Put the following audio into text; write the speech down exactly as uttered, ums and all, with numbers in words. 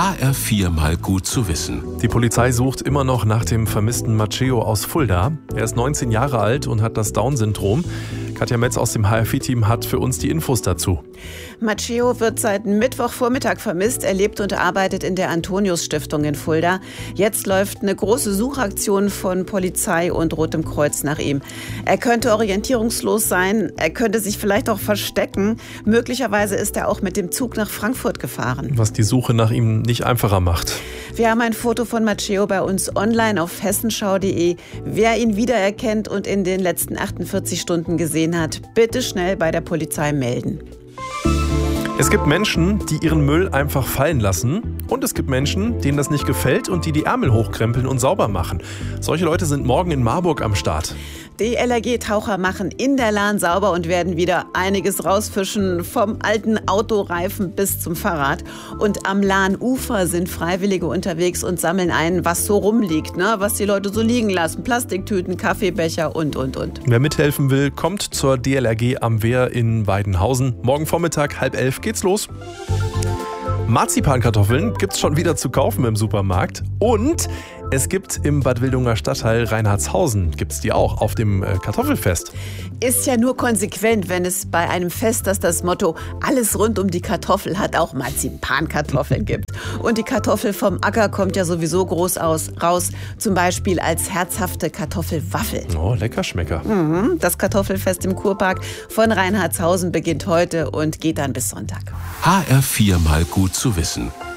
H R vier mal gut zu wissen. Die Polizei sucht immer noch nach dem vermissten Matteo aus Fulda. Er ist neunzehn Jahre alt und hat das Down-Syndrom. Katja Metz aus dem H R vier Team hat für uns die Infos dazu. Matteo wird seit Mittwochvormittag vermisst. Er lebt und arbeitet in der Antonius-Stiftung in Fulda. Jetzt läuft eine große Suchaktion von Polizei und Rotem Kreuz nach ihm. Er könnte orientierungslos sein, er könnte sich vielleicht auch verstecken. Möglicherweise ist er auch mit dem Zug nach Frankfurt gefahren. Was die Suche nach ihm nicht einfacher macht. Wir haben ein Foto von Matteo bei uns online auf hessenschau punkt de. Wer ihn wiedererkennt und in den letzten achtundvierzig Stunden gesehen hat, bitte schnell bei der Polizei melden. Es gibt Menschen, die ihren Müll einfach fallen lassen. Und es gibt Menschen, denen das nicht gefällt und die die Ärmel hochkrempeln und sauber machen. Solche Leute sind morgen in Marburg am Start. Die L R G-Taucher machen in der Lahn sauber und werden wieder einiges rausfischen, vom alten Autoreifen bis zum Fahrrad. Und am Lahnufer sind Freiwillige unterwegs und sammeln ein, was so rumliegt, ne? Was die Leute so liegen lassen. Plastiktüten, Kaffeebecher und, und, und. Wer mithelfen will, kommt zur D L R G am Wehr in Weidenhausen. Morgen Vormittag, halb elf geht's los. Marzipankartoffeln gibt's schon wieder zu kaufen im Supermarkt. Und es gibt im Bad Wildunger Stadtteil Reinhardshausen, gibt's die auch auf dem Kartoffelfest. Ist ja nur konsequent, wenn es bei einem Fest, das das Motto alles rund um die Kartoffel hat, auch Marzipankartoffeln gibt. Und die Kartoffel vom Acker kommt ja sowieso groß aus, raus, zum Beispiel als herzhafte Kartoffelwaffel. Oh, lecker Schmecker. Mhm. Das Kartoffelfest im Kurpark von Reinhardshausen beginnt heute und geht dann bis Sonntag. H R vier mal gut zu wissen.